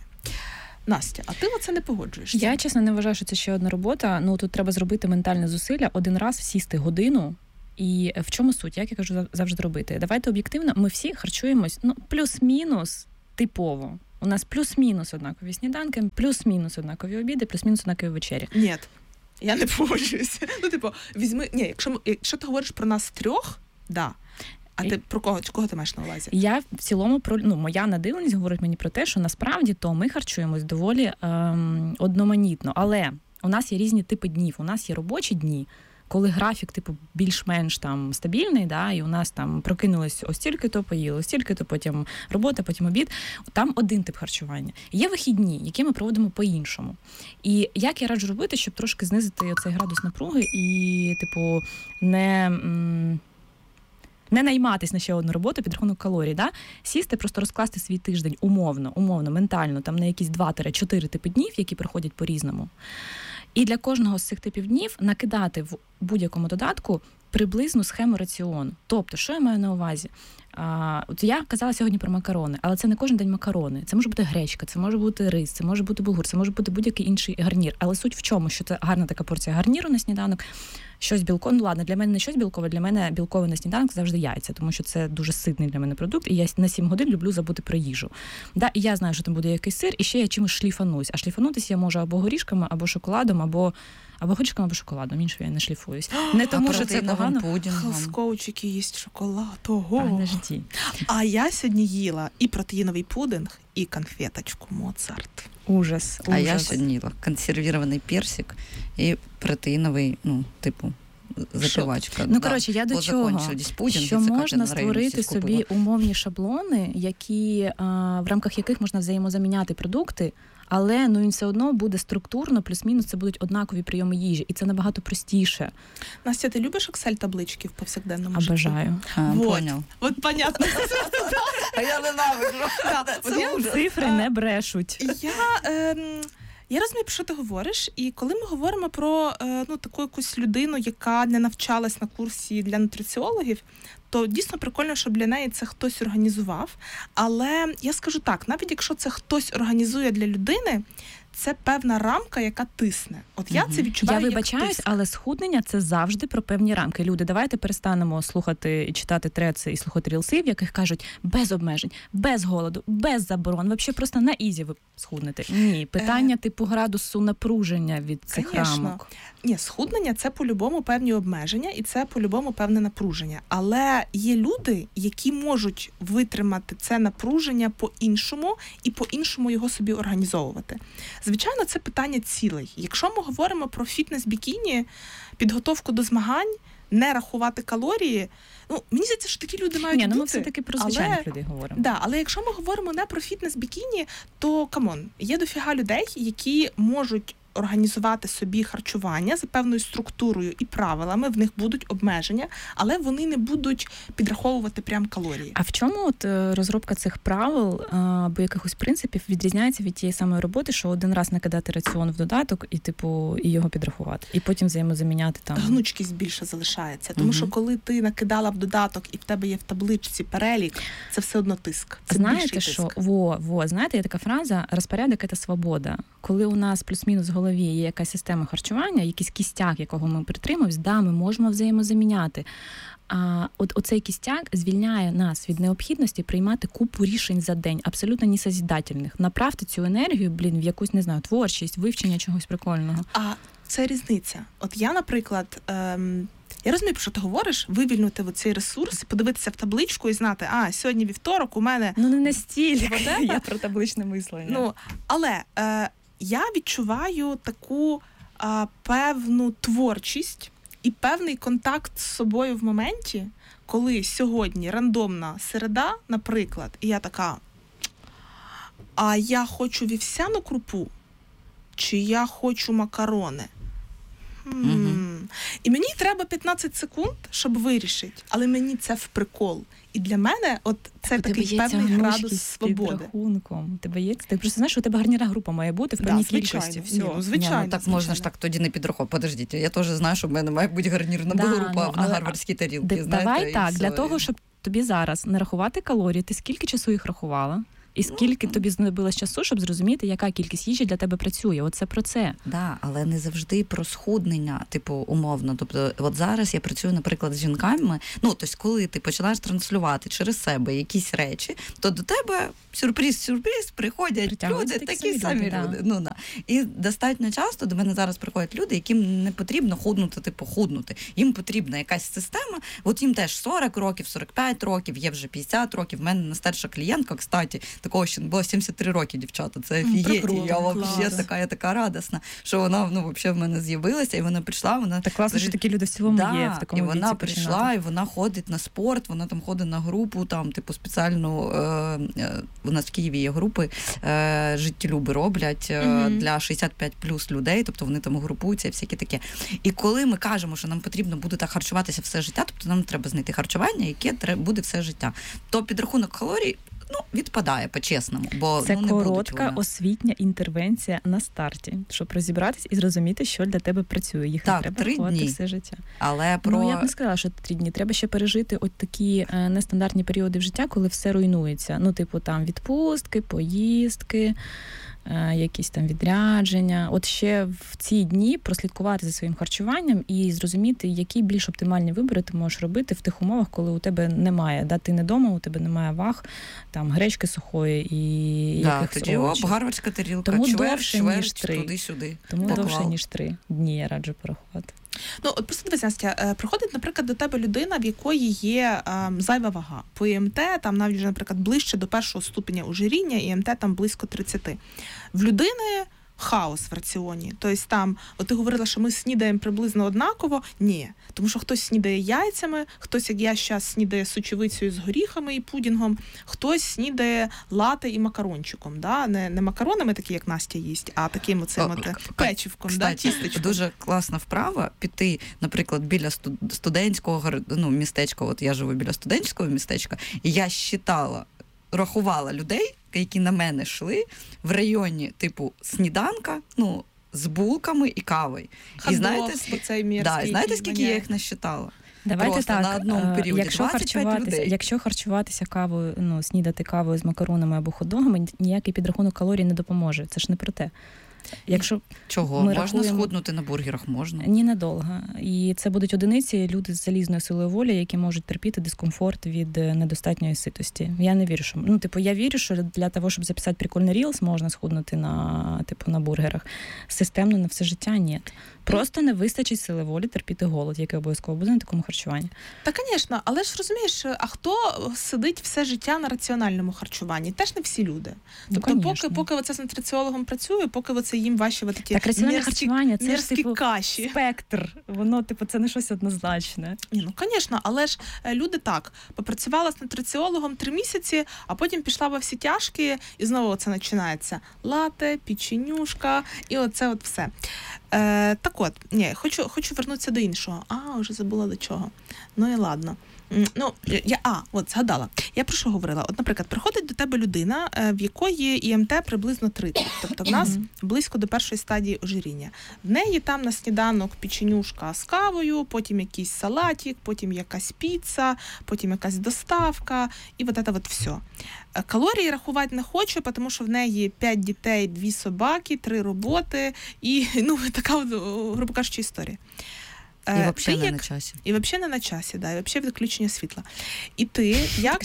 S5: Настя, а ти оце не погоджуєшся?
S6: Я, чесно, не вважаю, що це ще одна робота. Ну, тут треба зробити ментальне зусилля, один раз сісти годину. І в чому суть? Як я кажу завжди робити? Давайте об'єктивно, ми всі харчуємось, ну, плюс-мінус типово. У нас плюс-мінус однакові сніданки, плюс-мінус однакові обіди, плюс-мінус однакові вечері.
S5: Ні, я не погоджуюся. Ну, типу, візьми, ні, якщо, якщо ти говориш про нас трьох, да. А ти про кого, кого ти маєш на увазі?
S6: Я в цілому про ну моя надивленість говорить мені про те, що насправді то ми харчуємось доволі ем, одноманітно, але у нас є різні типи днів. У нас є робочі дні, коли графік, типу, більш-менш там стабільний, да, і у нас там прокинулись ось стільки-то, поїли, ось стільки-то, потім робота, потім обід. Там один тип харчування. Є вихідні, які ми проводимо по-іншому. І як я раджу робити, щоб трошки знизити цей градус напруги і, типу, не... М- Не найматись на ще одну роботу під рахунок калорій, да? Сісти, просто розкласти свій тиждень умовно, умовно, ментально, там на якісь два-чотири типи днів, які проходять по-різному. І для кожного з цих типів днів накидати в будь-якому додатку приблизну схему раціону. Тобто, що я маю на увазі? А, от я казала сьогодні про макарони, але це не кожен день макарони. Це може бути гречка, це може бути рис, це може бути булгур, це може бути будь-який інший гарнір. Але суть в чому, що це гарна така порція гарніру на сніданок, щось білкове. Ну ладно, для мене не щось білкове, для мене білкове на сніданок завжди яйця, тому що це дуже ситний для мене продукт, і я на сім годин люблю забути про їжу. Да, і я знаю, що там буде якийсь сир, і ще я чимось шліфанусь. А шліфанутись я можу або горішками, або шоколадом, або або горішками, або шоколадом. Іншого я не шліфуюсь. Не тому, що це погано.
S5: Хелскоучики їсть шоколад. Ого.
S6: А, не жді.
S5: А я сьогодні їла і протеїновий пудинг, і конфеточку Моцарт.
S6: Ужас, ужас.
S7: А я сьогодні їла консервірований персик і протеїновий, ну, типу, запивачка.
S6: Ну,
S7: да.
S6: коротше, я до
S7: Бо
S6: чого,
S7: пудінг,
S6: що можна створити собі
S7: купила.
S6: умовні шаблони, які, а, в рамках яких можна взаємозаміняти продукти, але ну він все одно буде структурно, плюс-мінус це будуть однакові прийоми їжі, і це набагато простіше.
S5: Настя, ти любиш Excel-таблички в повсякденному житті?
S6: Обожаю.
S7: А,
S5: Вот.
S7: понял.
S5: От понятно.
S7: А я ненавиджу.
S6: Цифри не брешуть.
S5: Я, ем, я розумію, про що ти говориш, і коли ми говоримо про е, ну, таку якусь людину, яка не навчалась на курсі для нутриціологів, то дійсно прикольно, щоб для неї це хтось організував. Але я скажу так, навіть якщо це хтось організує для людини, це певна рамка, яка тисне. От я це відчуваю.
S6: Я
S5: як
S6: вибачаюсь,
S5: тиск.
S6: але схуднення це завжди про певні рамки. Люди, давайте перестанемо слухати і читати треці і слухати рілси, в яких кажуть без обмежень, без голоду, без заборон. Взагалі просто на ізі ви схуднете. Ні, питання е... типу градусу напруження від цих Конечно. рамок.
S5: Ні, схуднення це по-любому певні обмеження і це по-любому певне напруження. Але є люди, які можуть витримати це напруження по-іншому і по-іншому його собі організовувати. Звичайно, це питання цілей. Якщо ми говоримо про фітнес-бікіні, підготовку до змагань, не рахувати калорії, ну, мені здається, що такі люди мають
S6: Ні,
S5: бути.
S6: ну ми все-таки про звичайних
S5: але,
S6: людей говоримо.
S5: Да, але якщо ми говоримо не про фітнес-бікіні, то, камон, є дофіга людей, які можуть організувати собі харчування за певною структурою і правилами, в них будуть обмеження, але вони не будуть підраховувати прям калорії.
S6: А в чому от розробка цих правил або якихось принципів відрізняється від тієї самої роботи, що один раз накидати раціон в додаток і типу і його підрахувати, і потім взаємозаміняти там?
S5: Гнучкість більше залишається, тому угу. що коли ти накидала в додаток і в тебе є в табличці перелік, це все одно тиск. Це
S6: знаєте що?
S5: Тиск.
S6: Во, во, знаєте, є така фраза «розпорядок – це свобода». Коли у нас плюс-мінус в голові є якась система харчування, якийсь кістяк, якого ми притримуємось, да, ми можемо взаємозаміняти. А от оцей кістяк звільняє нас від необхідності приймати купу рішень за день, абсолютно несозідательних. Направте цю енергію, блін, в якусь, не знаю, творчість, вивчення чогось прикольного.
S5: А це різниця. От я, наприклад, ем... я розумію, про що ти говориш, вивільнути цей ресурс, подивитися в табличку і знати, а, сьогодні вівторок, у мене...
S6: Ну, не настільки, я про табличне мислення.
S5: Ну, але е, я відчуваю таку е, певну творчість і певний контакт з собою в моменті, коли сьогодні рандомна середа, наприклад, і я така, а я хочу вівсяну крупу, чи я хочу макарони? Mm-hmm. І мені треба п'ятнадцять секунд, щоб вирішити, але мені це в прикол. І для мене от це так, такий певний градус свободи.
S6: У тебе є? Ти просто знаєш, у тебе гарніра група має бути в певній
S5: да,
S6: кількості.
S5: Все. Ні, ну, звичайно.
S7: Ні, ну, так
S5: звичайно.
S7: можна ж так тоді не підраховувати. Подождіть, я теж знаю, що в мене має бути гарнірна
S6: да,
S7: група
S6: ну,
S7: на гарвардській тарілці.
S6: Д-
S7: знаєте,
S6: давай так,
S7: все.
S6: для того, щоб тобі зараз не рахувати калорії, ти скільки часу їх рахувала? І скільки тобі знадобилось часу, щоб зрозуміти, яка кількість їжі для тебе працює. Оце про це.
S7: Да, але не завжди про схуднення, типу, умовно. Тобто, от зараз я працюю, наприклад, з жінками. Ну, тобто, коли ти починаєш транслювати через себе якісь речі, то до тебе сюрприз-сюрприз приходять люди, такі, такі самі люди. люди. Ну, да. І достатньо часто до мене зараз приходять люди, яким не потрібно худнути, типу, худнути. Їм потрібна якась система. От їм теж сорок років, сорок п'ять років, є вже п'ятдесят років. В мене старша клієнтка, кстати, такого ще не було, сімдесят три роки, дівчата. Це офігеть. І я взагалі така, я така радісна, що вона, ну, взагалі в мене з'явилася, і вона прийшла, вона...
S6: Так класно, що такі люди в цілому
S7: да,
S6: є в такому
S7: і
S6: віці.
S7: вона прийшла, починати. І вона ходить на спорт, вона там ходить на групу, там, типу, спеціальну, е, е, у нас в Києві є групи, е, життєлюби роблять е, mm-hmm. для шістдесят п'ять плюс людей, тобто вони там групуються і всяке таке. І коли ми кажемо, що нам потрібно буде так харчуватися все життя, тобто нам треба знайти харчування, яке треба, буде все життя, то підрахунок калорій, ну, відпадає по-чесному, бо
S6: це
S7: ну, не
S6: коротка
S7: будуть
S6: освітня інтервенція на старті, щоб розібратись і зрозуміти, що для тебе працює. Їх
S7: так,
S6: не треба рахувати все життя.
S7: Але про...
S6: Ну, я б не сказала, що три дні. Треба ще пережити от такі е, нестандартні періоди в життя, коли все руйнується. Ну, типу, там відпустки, поїздки, е, якісь там відрядження. От ще в ці дні прослідкувати за своїм харчуванням і зрозуміти, які більш оптимальні вибори ти можеш робити в тих умовах, коли у тебе немає, да, ти не вдома, у тебе немає ваг, там, гречки сухої і
S7: да,
S6: якихось
S7: тоді,
S6: овочів.
S7: Оп, гарвачка, тарілка,
S6: Тому
S7: чвер,
S6: довше,
S7: шверть,
S6: ніж три.
S7: туди-сюди.
S6: Тому
S7: Поклав.
S6: довше, ніж три дні я раджу порахувати.
S5: Ну, от просто дивись, Настя, приходить, наприклад, до тебе людина, в якої є е, зайва вага. По І Ем Те, там навіть, наприклад, ближче до першого ступеня ожиріння, І Ем Те там близько тридцять. В людини хаос в раціоні. Тобто там, от ти говорила, що ми снідаємо приблизно однаково. Ні. Тому що хтось снідає яйцями, хтось, як я зараз, снідає сочевицею з горіхами і пудінгом, хтось снідає лате і макарончиком. Да? Не, не макаронами, такі, як Настя їсть, а таким оцим от печивком, да? Тістечком.
S7: Дуже класна вправа піти, наприклад, біля студентського, ну, містечка, от я живу біля студентського містечка, і я считала, рахувала людей, які на мене йшли в районі, типу, сніданка, ну, з булками і кавою.
S5: Хот-дог,
S7: і знаєте,
S5: цей мірський,
S7: да, і знаєте, скільки я їх насчитала?
S6: Давайте
S7: Просто
S6: так,
S7: на одному періоді
S6: якщо харчуватися,
S7: людей.
S6: якщо харчуватися кавою, ну, снідати кавою з макаронами або хот-догами, ніякий підрахунок калорій не допоможе. Це ж не про те. Якщо
S7: Чого?
S6: ми
S7: Можна
S6: рахуємо...
S7: схуднути на бургерах? Можна.
S6: Ні, недовго. І це будуть одиниці, люди з залізною силою волі, які можуть терпіти дискомфорт від недостатньої ситості. Я не вірю, що... Ну, типу, я вірю, що для того, щоб записати прикольний рілс, можна схуднути на, типу, на бургерах. Системно на все життя – ні. Просто не вистачить сили волі терпіти голод, який обов'язково буде на такому харчуванні.
S5: Та, звісно, але ж розумієш, а хто сидить все життя на раціональному харчуванні? Теж не всі люди. Тобто,
S6: ну,
S5: поки, поки оце з нутриціологом працює, поки оце їм ваші от такі
S6: так, раціональне
S5: мерзкі,
S6: харчування, це
S5: мерзкі
S6: ж, типу,
S5: каші.
S6: Спектр. Воно, типу, це не щось однозначне.
S5: Ні, ну, звісно, але ж люди так, попрацювала з нутриціологом три місяці, а потім пішла во всі тяжкі, і знову оце починається. Лате, печенюшка, і оце от все. Е, так от, ні, хочу, хочу вернутися до іншого. А, вже забула до чого. Ну і ладно. Ну, я, а, от, згадала. Я про що говорила? От, наприклад, приходить до тебе людина, в якої І Ем Те приблизно тридцять. Тобто в нас близько до першої стадії ожиріння. В неї там на сніданок печенюшка з кавою, потім якийсь салатик, потім якась піца, потім якась доставка, і от це от все. Калорії рахувати не хочу, тому що в неї п'ять дітей, дві собаки, три роботи, і, ну, така, грубо кажучи, історія.
S7: І
S5: Е,
S7: взагалі не
S5: як...
S7: на часі.
S5: І взагалі не на часі, да, і взагалі відключення світла. І ти, як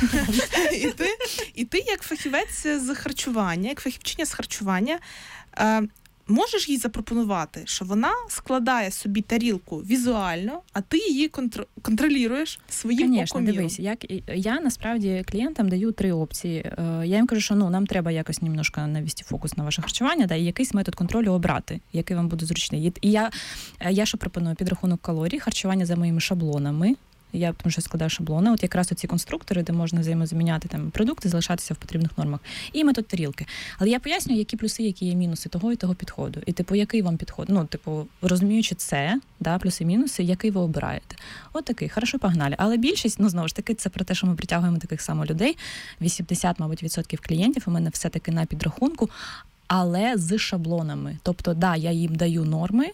S5: і ти, і ти як фахівець з харчування, як фахівчиня з харчування, е, можеш їй запропонувати, що вона складає собі тарілку візуально, а ти її контр... контролюєш своїм
S6: Конечно,
S5: оком.
S6: Дивись, як я насправді клієнтам даю три опції. Я їм кажу, що ну нам треба якось немножко навести фокус на ваше харчування, да, і якийсь метод контролю обрати, який вам буде зручний. І я, я що пропоную? Підрахунок калорій, харчування за моїми шаблонами. Я тому що складаю шаблони, от якраз оці конструктори, де можна взаємозаміняти там продукти, залишатися в потрібних нормах. І метод тарілки. Але я пояснюю, які плюси, які є мінуси того і того підходу. І типу, який вам підход? Ну, типу, розуміючи це, да, плюси-мінуси, який ви обираєте. От такий, хорошо, погнали. Але більшість, ну, знову ж таки, це про те, що ми притягуємо таких само людей. вісімдесят, мабуть, відсотків клієнтів у мене все-таки на підрахунку, але з шаблонами. Тобто, да, я їм даю норми,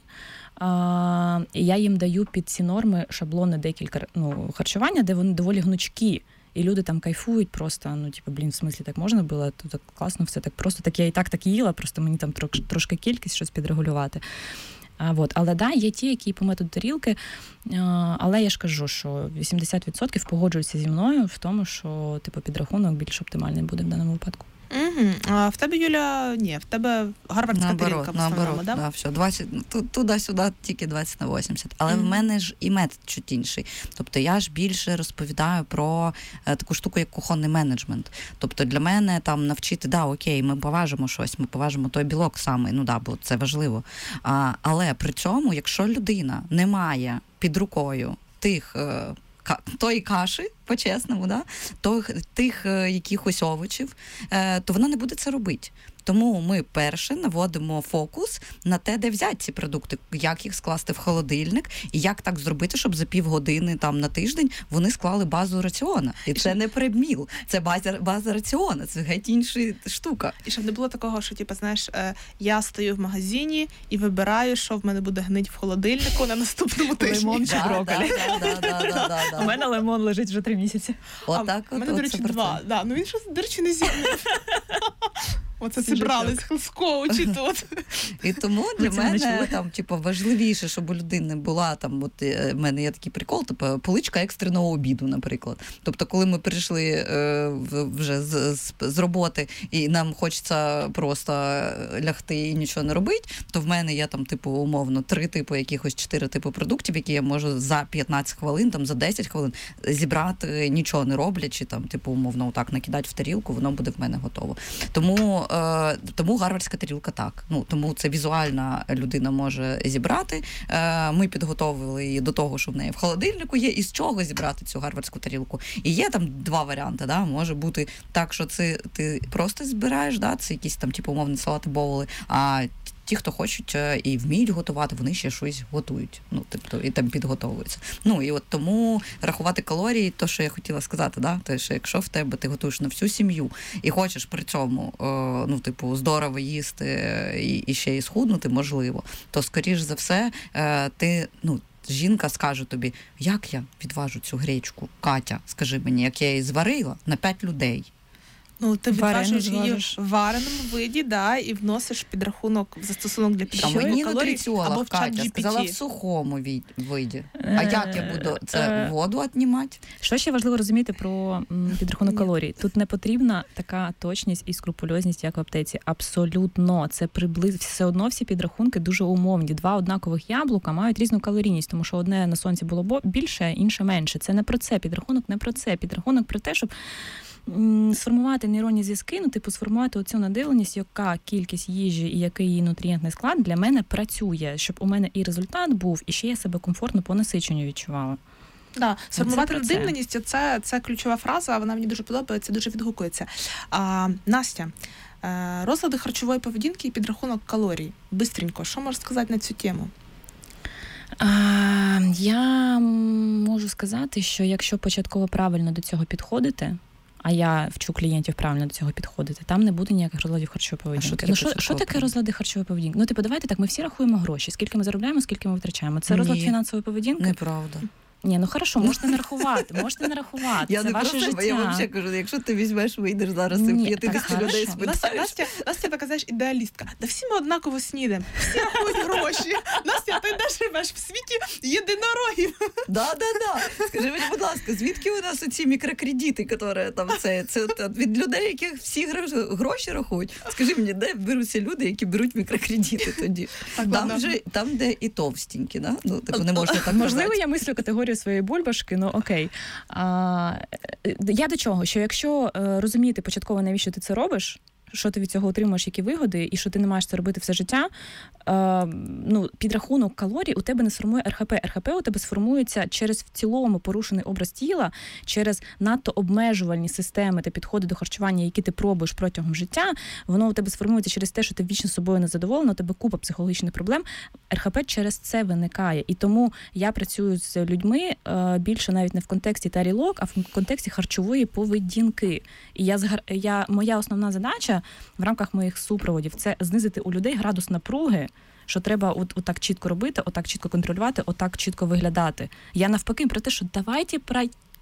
S6: Uh, я їм даю під ці норми шаблони декілька, ну, харчування, де вони доволі гнучкі. і люди там кайфують просто, ну, типу, блін, в смислі так можна було, то так класно все, так просто, так я і так так їла, просто мені там трош, трошки кількість щось підрегулювати. А, вот. Але да, є ті, які по методу тарілки, а, але я ж кажу, що вісімдесят відсотків погоджуються зі мною в тому, що типу, підрахунок більш оптимальний буде в даному випадку.
S5: Угу. А в тебе, Юля, ні, в тебе гарвардська
S7: наоборот,
S5: тарілка в основному,
S7: наоборот,
S5: да?
S7: Да, все, двадцять, ну, туди-сюди тільки двадцять на вісімдесят. Але mm-hmm. в мене ж і метод чуть інший. Тобто я ж більше розповідаю про е, таку штуку, як кухонний менеджмент. Тобто для мене там навчити, да, окей, ми поважимо щось, ми поважимо той білок саме, ну да, бо це важливо. А, але при цьому, якщо людина не має під рукою тих... Е, тої каші, по-чесному, да? Тих, тих е, якихось овочів, е, то вона не буде це робити. Тому ми перше наводимо фокус на те, де взяти ці продукти, як їх скласти в холодильник, і як так зробити, щоб за півгодини там на тиждень вони склали базу раціона. І це не предміл, це база, база раціона, це геть інша штука.
S5: І щоб не було такого, що, типу, знаєш, я стою в магазині і вибираю, що в мене буде гнить в холодильнику на наступному тижні.
S6: Лимон чи брокколі. У мене лимон лежить вже три місяці.
S5: Отак от. У мене, до речі, два. Да, ну він щось, до речі, не зігнув. Оце зібрались хелскоучі тут.
S7: І тому для мене там, типу, важливіше, щоб у людини була там, от в мене є такий прикол, типу, поличка екстреного обіду, наприклад. Тобто, коли ми прийшли е, вже з, з, з роботи і нам хочеться просто лягти і нічого не робити, то в мене є там, типу, умовно, три типи, якихось чотири типи продуктів, які я можу за п'ятнадцять хвилин, там, за десять хвилин зібрати, нічого не роблячи, там, типу, умовно, отак накидати в тарілку, воно буде в мене готово. Тому Тому гарвардська тарілка так. Ну, тому це візуальна людина може зібрати. Ми підготовили її до того, що в неї в холодильнику є, і з чого зібрати цю гарвардську тарілку. І є там два варіанти. Да? Може бути так, що це ти просто збираєш, да? Це якісь там, типу, умовні салати, боули, а ті, хто хочуть і вміють готувати, вони ще щось готують. Ну, тобто, і там підготовуються. Ну, і от тому рахувати калорії, то, що я хотіла сказати, да? Те, що якщо в тебе ти готуєш на всю сім'ю і хочеш при цьому, ну, типу, здорово їсти і, і ще й схуднути, можливо, то, скоріш за все, ти, ну, жінка скаже тобі, як я відважу цю гречку, Катя, скажи мені, як я її зварила на п'ять людей.
S5: Ну, ти відважуєш її в вареному виді, да, і вносиш підрахунок, застосунок для підрахунку калорій, або в чат джі пі ті.
S7: Сказала в сухому виді. А як я буду це воду віднімати?
S6: Що ще важливо розуміти про підрахунок калорій? Тут не потрібна така точність і скрупульозність, як в аптеці. Абсолютно. Це приблизно. Все одно всі підрахунки дуже умовні. Два однакових яблука мають різну калорійність, тому що одне на сонці було більше, інше менше. Це не про це. Підрахунок не про це. Підрахунок про те, щоб сформувати нейронні зв'язки, ну, типу, сформувати оцю надивленість, яка кількість їжі і який її нутрієнтний склад для мене працює, щоб у мене і результат був, і ще я себе комфортно по насиченню відчувала.
S5: Да, сформувати надивленість, це, це ключова фраза, вона мені дуже подобається, дуже відгукується. А, Настя, розлади харчової поведінки і підрахунок калорій. Бистренько, що можеш сказати на цю тему?
S6: А, я можу сказати, що якщо початково правильно до цього підходити, а я вчу клієнтів правильно до цього підходити, там не буде ніяких розладів харчової поведінки. Ну, що, що таке розлади харчової поведінки? Ну, типу, давайте так, ми всі рахуємо гроші, скільки ми заробляємо, скільки ми витрачаємо. Це розлад
S7: Ні,
S6: фінансової поведінки?
S7: Неправда.
S6: Ні, ну хорошо, можете не рахувати, можете не рахувати.
S7: Я
S6: це
S7: не
S6: ваше
S7: про себе,
S6: життя.
S7: я взагалі кажу, якщо ти візьмеш, вийдеш зараз і п'ятдесят людей спитаєш.
S5: Настя, Настя, Настя така, знаєш, ідеалістка. Да всі ми однаково снідаємо, всі рахують гроші. Настя, ти де живеш в світі єдинорогів?
S7: Да, да, да. Скажи мені, будь ласка, звідки у нас оці мікрокредити, які там це, це від людей, яких всі гроші рахують? Скажи мені, де беруться люди, які беруть мікрокредити тоді? Так, там вже, там, де і товстенькі, да? Ну, типу, не можна так
S6: Можливо,
S7: казати.
S6: я мислю категорію своєї бульбашки, ну окей. А, я до чого? Що якщо е, розуміти початково, навіщо ти це робиш, що ти від цього отримуєш, які вигоди, і що ти не маєш це робити все життя, е, ну, підрахунок калорій у тебе не сформує РХП. РХП у тебе сформується через в цілому порушений образ тіла, через надто обмежувальні системи та підходи до харчування, які ти пробуєш протягом життя. Воно у тебе сформується через те, що ти вічно собою не задоволена, у тебе купа психологічних проблем. РХП через це виникає. І тому я працюю з людьми е, більше навіть не в контексті тарілок, а в контексті харчової поведінки. І я, я, моя основна задача в рамках моїх супроводів це знизити у людей градус напруги, що треба от, отак чітко робити, отак чітко контролювати, отак чітко виглядати. Я навпаки про те, що давайте про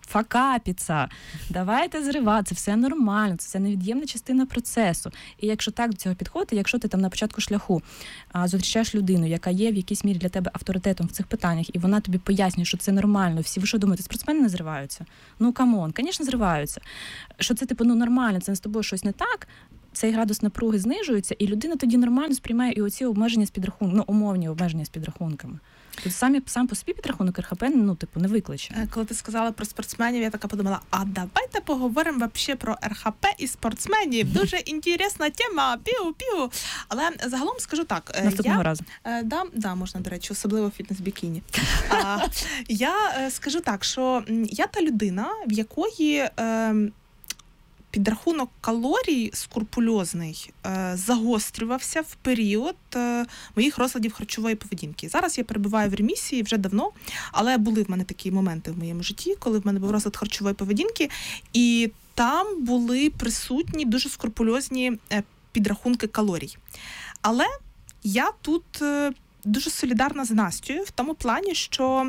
S6: факапіться, давайте зривати, це все нормально, це невід'ємна частина процесу. І якщо так до цього підходити, якщо ти там на початку шляху а, зустрічаєш людину, яка є в якійсь мірі для тебе авторитетом в цих питаннях, і вона тобі пояснює, що це нормально, всі ви що думаєте, спортсмени не зриваються? Ну, камон, звісно, зриваються. Що це, типу, ну, нормально, це з тобою щось не так, цей градус напруги знижується, і людина тоді нормально сприймає і оці обмеження з підрахунками, ну, умовні обмеження з підрахунками. Тут самі, сам по собі підрахунок ер ха пе, ну, типу, не викличе.
S5: Коли ти сказала про спортсменів, я така подумала, а давайте поговоримо вообще про ер ха пе і спортсменів. Дуже інтересна тема, піу-піу. Але загалом скажу так.
S6: Наступного
S5: я,
S6: разу.
S5: Да, да, можна, до речі, особливо фітнес-бікіні. а, я скажу так, що я та людина, в якої... Е, підрахунок калорій скрупульозний е, загострювався в період е, моїх розладів харчової поведінки. Зараз я перебуваю в ремісії вже давно, але були в мене такі моменти в моєму житті, коли в мене був розлад харчової поведінки, і там були присутні дуже скрупульозні е, підрахунки калорій. Але я тут е, дуже солідарна з Настею в тому плані, що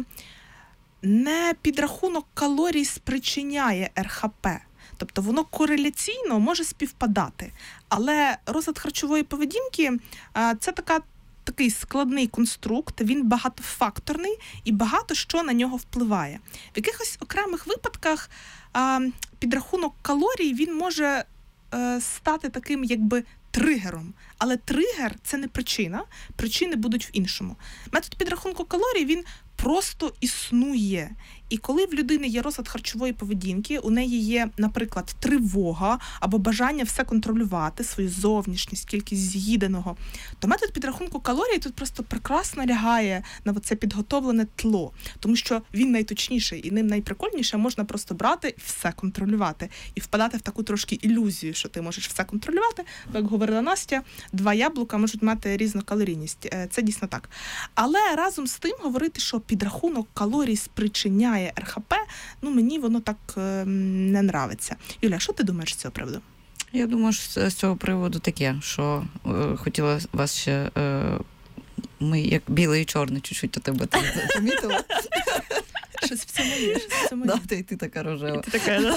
S5: не підрахунок калорій спричиняє ер ха пе. Тобто воно кореляційно може співпадати. Але розлад харчової поведінки – це така, такий складний конструкт, він багатофакторний і багато що на нього впливає. В якихось окремих випадках підрахунок калорій він може стати таким якби тригером. Але тригер – це не причина, причини будуть в іншому. Метод підрахунку калорій, він просто існує. І коли в людини є розлад харчової поведінки, у неї є, наприклад, тривога або бажання все контролювати, свою зовнішність, кількість з'їденого, то метод підрахунку калорій тут просто прекрасно лягає на це підготовлене тло, тому що він найточніший і ним найприкольніше можна просто брати і все контролювати. І впадати в таку трошки ілюзію, що ти можеш все контролювати, бо, як говорила Настя, два яблука можуть мати різну калорійність. Це дійсно так. Але разом з тим говорити, що підрахунок калорій спричиняє ер ха пе, ну мені воно так е, не нравиться. Юля, що ти думаєш з цього приводу?
S7: Я думаю, що з цього приводу таке, що е, хотіла вас ще, е, ми як білий і чорний чуть-чуть до тебе помітила.
S5: Щось в цьому є, щось в цьому є.
S7: Да, ти, ти така рожева.
S6: Ти така, да?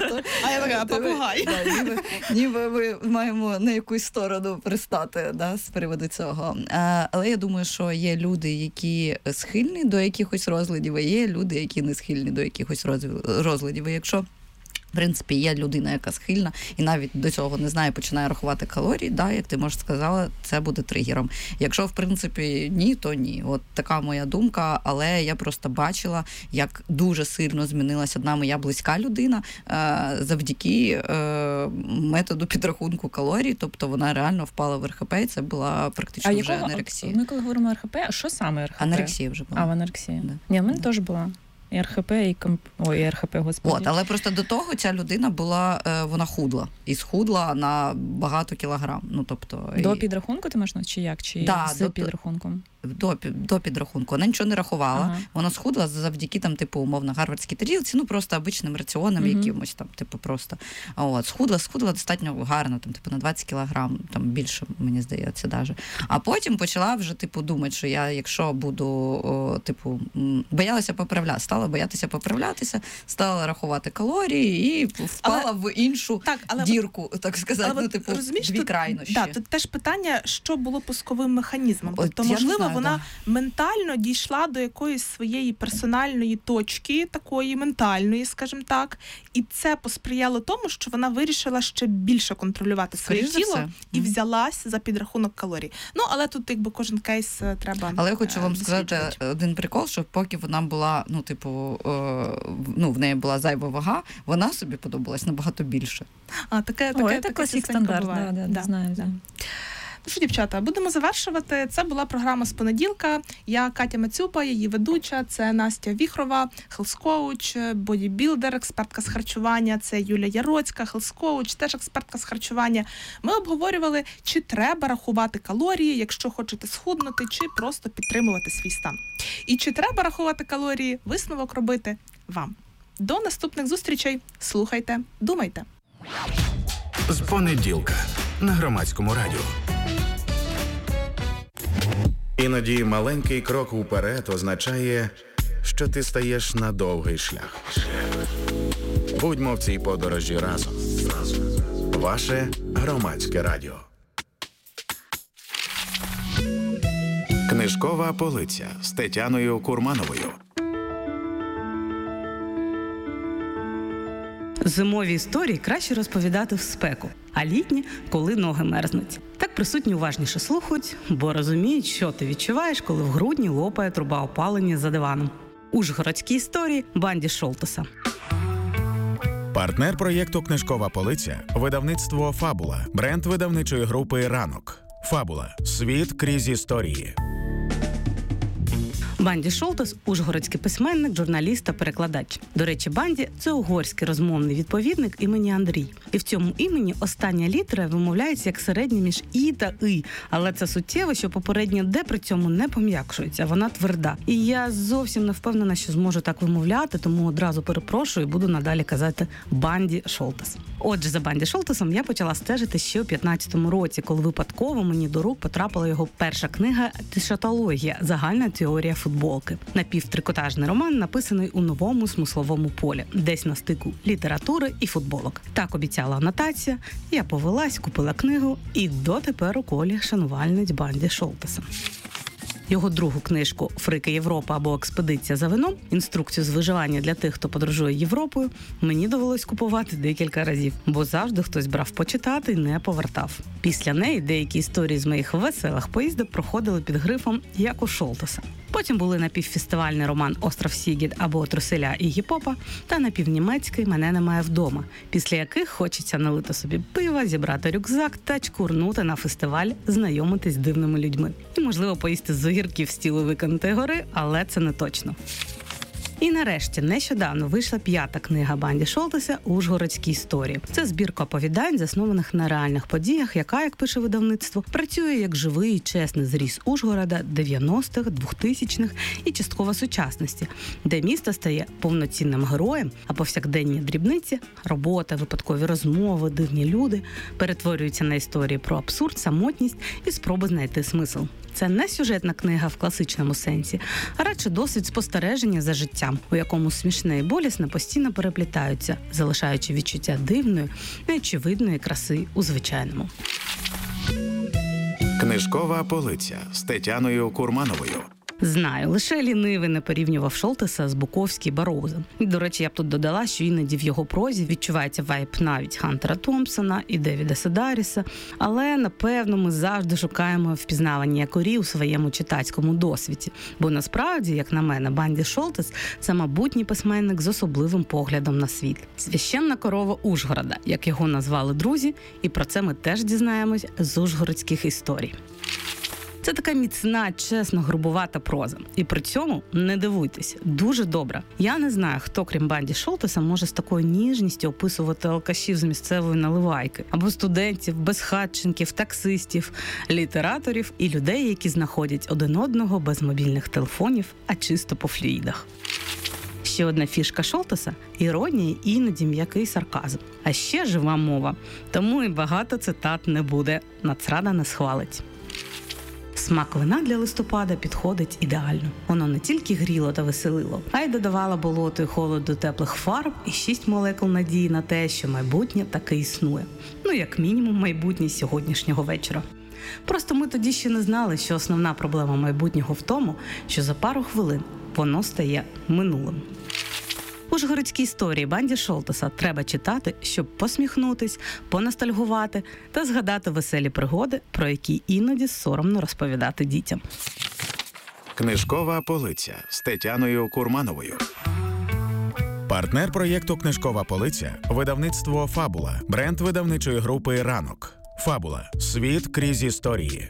S5: А я така, попугай.
S7: Да, ніби, ніби ми маємо на якусь сторону пристати, да, з приводу цього. А, але я думаю, що є люди, які схильні до якихось розладів, а є люди, які не схильні до якихось розладів. І якщо в принципі, є людина, яка схильна, і навіть до цього не знає, починає рахувати калорії, да, як ти можеш сказала, це буде тригером. Якщо, в принципі, ні, то ні. От така моя думка, але я просто бачила, як дуже сильно змінилася одна моя близька людина е, завдяки е, методу підрахунку калорій, тобто вона реально впала в ер ха пе, і це була практично
S6: а
S7: вже
S6: якого,
S7: анорексія.
S6: Ми коли говоримо ер ха пе, а що саме ер ха пе?
S7: Анорексія вже була.
S6: А, в анорексії.
S7: Да.
S6: Ні, в мене
S7: Да.
S6: теж була. І ер ха пе, і комп... Ой, і ер ха пе, господи.
S7: От, але просто до того ця людина була, вона худла. І схудла на багато кілограм. Ну, тобто,
S6: до
S7: і...
S6: підрахунку ти маєш, чи як? Чи
S7: Да,
S6: з
S7: до...
S6: підрахунком?
S7: До, до підрахунку. Вона нічого не рахувала. Ага. Вона схудла завдяки, там, типу, умовно, гарвардській тарілці, ну, просто обичним раціоном, uh-huh. якимось там, типу, просто. От, схудла, схудла достатньо гарно, там, типу, на двадцять кілограм, там, більше, мені здається, даже. А потім почала вже, типу, думати, що я, якщо буду, о, типу, боялася поправляти, стала боятися поправлятися, стала рахувати калорії і впала але... в іншу так, але... дірку, так сказати, але... ну, типу, дві тут... крайнощі.
S5: Да, тут теж питання, що було пусковим механізмом. Тобто, можливо, вона да. ментально дійшла до якоїсь своєї персональної точки, такої ментальної, скажімо так, і це посприяло тому, що вона вирішила ще більше контролювати своє
S7: Скоріше
S5: тіло
S7: все.
S5: і взялась за підрахунок калорій. Ну, але тут якби кожен кейс треба.
S7: Але я хочу вам сказати один прикол, що поки вона була, ну, типу, е, ну, в неї була зайва вага, вона собі подобалась набагато більше.
S5: А, таке, таке,
S6: О,
S5: таке,
S6: таке класик стандарт, да, да, да, знаю, да.
S5: Ну що, дівчата, будемо завершувати. Це була програма з понеділка. Я Катя Мацюпа, її ведуча. Це Настя Віхрова, хелс-коуч, бодібілдер, експертка з харчування. Це Юля Яроцька, хелс-коуч, теж експертка з харчування. Ми обговорювали, чи треба рахувати калорії, якщо хочете схуднути, чи просто підтримувати свій стан. І чи треба рахувати калорії, висновок робити вам. До наступних зустрічей. Слухайте, думайте.
S1: З понеділка на Громадському радіо.
S2: Іноді маленький крок уперед означає що ти стаєш на довгий шлях. Будьмо в цій подорожі разом. Ваше Громадське радіо. Книжкова полиця з Тетяною Курмановою.
S8: Зимові історії краще розповідати в спеку, а літні – коли ноги мерзнуть. Так присутні уважніше слухають, бо розуміють, що ти відчуваєш, коли в грудні лопає труба опалення за диваном. Ужгородські історії Банді Шолтеса.
S2: Партнер проєкту «Книжкова полиця» – видавництво «Фабула», бренд видавничої групи «Ранок». «Фабула» – світ крізь історії.
S8: Банді Шолтес – ужгородський письменник, журналіст та перекладач. До речі, Банді – це угорський розмовний відповідник імені Андрій. І в цьому імені остання літера вимовляється як середня між «і» та «и». Але це суттєво, що попередня «д» при цьому не пом'якшується, вона тверда. І я зовсім не впевнена, що зможу так вимовляти, тому одразу перепрошую і буду надалі казати Банді Шолтес. Отже, за Банді Шолтесом я почала стежити ще у п'ятнадцятому році, коли випадково мені до рук потрапила його перша книга «Тишатологія. Загальна теорія футболки». Напівтрикотажний роман, написаний у новому смисловому полі, десь на стику літератури і футболок. Так обіцяла анотація, я повелась, купила книгу і дотепер у колі шанувальниць Банді Шолтеса. Його другу книжку «Фрики Європа» або «Експедиція за вином» – інструкцію з виживання для тих, хто подорожує Європою, мені довелось купувати декілька разів, бо завжди хтось брав почитати і не повертав. Після неї деякі історії з моїх веселих поїздок проходили під грифом «Як у Шолтеса». Потім були напівфестивальний роман «Остров Сігід» або «Труселя і Гіпопа» та напівнімецький «Мене немає вдома», після яких хочеться налити собі пива, зібрати рюкзак та чкурнути на фестиваль, знайомитись з дивними людьми. І, можливо, поїсти з огірків з тілу викинутої гори, але це не точно. І нарешті, нещодавно вийшла п'ята книга Банді Шолтеса «Ужгородські історії». Це збірка оповідань, заснованих на реальних подіях, яка, як пише видавництво, працює як живий і чесний зріз Ужгорода дев'яностих, двохтисячних і частково сучасності, де місто стає повноцінним героєм, а повсякденні дрібниці – робота, випадкові розмови, дивні люди – перетворюються на історії про абсурд, самотність і спроби знайти смисл. Це не сюжетна книга в класичному сенсі, а радше досвід спостереження за життям, у якому смішне і болісне постійно переплітаються, залишаючи відчуття дивної, неочевидної краси у звичайному.
S2: Книжкова полиця з Тетяною Курмановою.
S8: Знаю, лише лінивий не порівнював Шолтеса з Буковський Бароузом. До речі, я б тут додала, що іноді в його прозі відчувається вайб навіть Хантера Томпсона і Девіда Седаріса, але, напевно, ми завжди шукаємо впізнавання якорі у своєму читацькому досвіді. Бо насправді, як на мене, Банді Шолтес – це майбутній письменник з особливим поглядом на світ. Священна корова Ужгорода, як його назвали друзі, і про це ми теж дізнаємось з ужгородських історій. Це така міцна, чесно, грубувата проза. І при цьому, не дивуйтесь, дуже добра. Я не знаю, хто, крім Банді Шолтеса, може з такою ніжністю описувати алкашів з місцевої наливайки, або студентів, безхатченків, таксистів, літераторів і людей, які знаходять один одного без мобільних телефонів, а чисто по флюїдах. Ще одна фішка Шолтеса – іронія і іноді м'який сарказм. А ще жива мова, тому і багато цитат не буде, нацрада не схвалить. Смак вина для листопада підходить ідеально. Воно не тільки гріло та веселило, а й додавало болоту і холод до теплих фарб і шість молекул надії на те, що майбутнє таки існує. Ну, як мінімум, майбутнє сьогоднішнього вечора. Просто ми тоді ще не знали, що основна проблема майбутнього в тому, що за пару хвилин воно стає минулим. Ужгородські історії Банді Шолтеса треба читати, щоб посміхнутись, поностальгувати та згадати веселі пригоди, про які іноді соромно розповідати дітям.
S2: Книжкова полиця з Тетяною Курмановою. Партнер проєкту «Книжкова полиця» – видавництво «Фабула», бренд видавничої групи «Ранок». «Фабула» – світ крізь історії.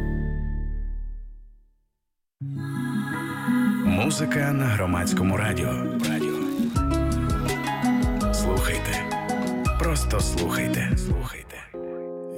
S1: Музика на Громадському радіо. Слухайте. Просто слухайте. Слухайте.